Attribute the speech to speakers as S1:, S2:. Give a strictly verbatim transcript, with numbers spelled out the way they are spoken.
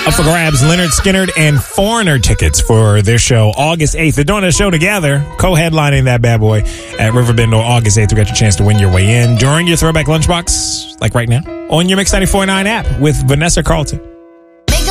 S1: Up for grabs, Leonard Skinner and Foreigner tickets for their show August eighth. They're doing a show together, co-headlining that bad boy at Riverbend on August eighth. We got your chance to win your way in during your Throwback Lunchbox, like right now, on your Mix ninety-four point nine app with Vanessa Carlton.